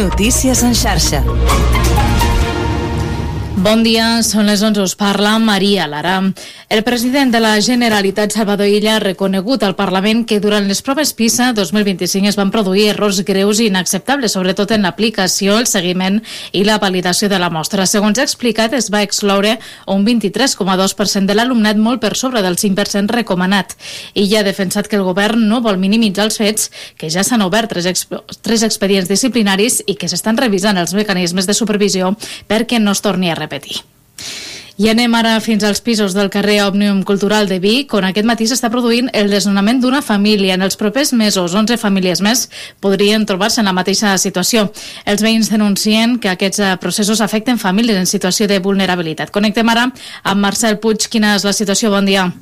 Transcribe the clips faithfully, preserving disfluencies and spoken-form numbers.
Notícies en xarxa. Bon dia, són les onze, us parla Maria Lara. El president de la Generalitat, Salvador Illa, ha reconegut al Parlament que durant les proves PISA dos mil vint-i-cinc es van produir errors greus i inacceptables, sobretot en l'aplicació, el seguiment i la validació de la mostra. Segons ha explicat, es va excloure un vint-i-tres coma dos per cent de l'alumnat, molt per sobre del cinc per cent recomanat. Illa ha defensat que el govern no vol minimitzar els fets, que ja s'han obert tres, exp tres expedients disciplinaris i que s'estan revisant els mecanismes de supervisió perquè no es torni a repetir. I anem ara fins als pisos del carrer Òmnium Cultural de Vic, on aquest matí s'està produint el desnonament d'una família. En els propers mesos, onze famílies més podrien trobar-se en la mateixa situació. Els veïns denuncien que aquests processos afecten famílies en situació de vulnerabilitat. Connectem ara amb Marcel Puig. Quina és la situació? Bon dia.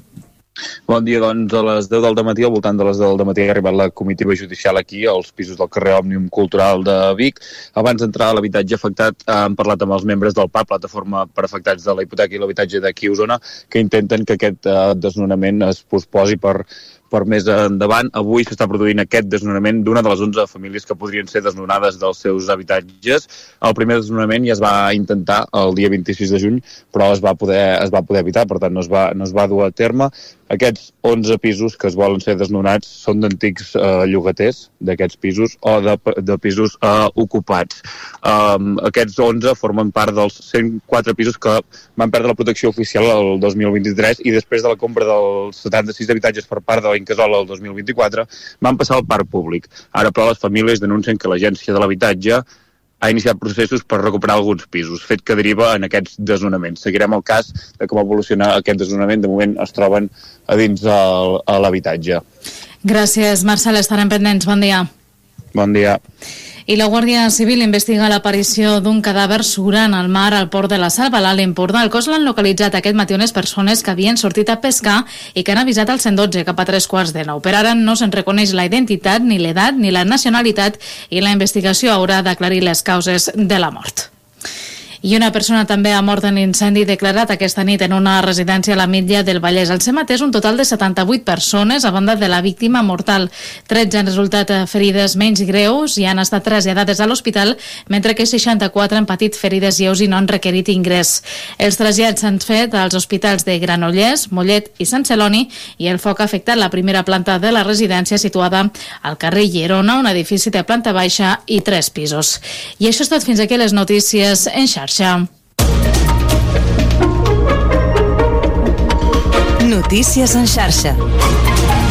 Bon dia, doncs a les deu del dematí, al voltant de les deu del dematí, ha arribat la comitiva judicial aquí, als pisos del carrer Òmnium Cultural de Vic. Abans d'entrar a l'habitatge afectat, han parlat amb els membres del P A, Plataforma per Afectats de la Hipoteca i l'Habitatge d'aquí a Osona, que intenten que aquest uh, desnonament es posposi per, per més endavant. Avui s'està produint aquest desnonament d'una de les onze famílies que podrien ser desnonades dels seus habitatges. El primer desnonament ja es va intentar el dia vint-i-sis de juny, però es va poder, es va poder evitar, per tant no es va, no es va dur a terme. Aquests onze pisos que es volen ser desnonats són d'antics eh, llogaters d'aquests pisos o de, de pisos eh, ocupats. Um, aquests onze formen part dels cent quatre pisos que van perdre la protecció oficial el dos mil vint-i-tres i després de la compra dels setanta-sis habitatges per part de l'Incasòl el dos mil vint-i-quatre van passar al parc públic. Ara, però, les famílies denuncien que l'Agència de l'Habitatge ha iniciat processos per recuperar alguns pisos, fet que deriva en aquests desnonaments. Seguirem el cas de com evoluciona aquest desnonament. De moment es troben a dins el, a l'habitatge. Gràcies, Marcel. Estarem pendents. Bon dia. Bon dia. I la Guàrdia Civil investiga l'aparició d'un cadàver surant al mar al port de la Selva, a l'Alt Empordà. El cos l'han localitzat aquest matí unes persones que havien sortit a pescar i que han avisat al cent dotze cap a tres quarts de nou. Per ara no se'n reconeix la identitat, ni l'edat, ni la nacionalitat i la investigació haurà d'aclarir les causes de la mort. I una persona també ha mort en l'incendi declarat aquesta nit en una residència a l'Ametlla del Vallès. Al CEMAT és un total de setanta-vuit persones a banda de la víctima mortal. tretze han resultat ferides menys greus i han estat traslladades a l'hospital, mentre que seixanta-quatre han patit ferides lleus i no han requerit ingrés. Els trasllats s'han fet als hospitals de Granollers, Mollet i Sant Celoni i el foc ha afectat la primera planta de la residència situada al carrer Llerona, un edifici de planta baixa i tres pisos. I això és tot, fins aquí les notícies en xarxa. Notícies en xarxa.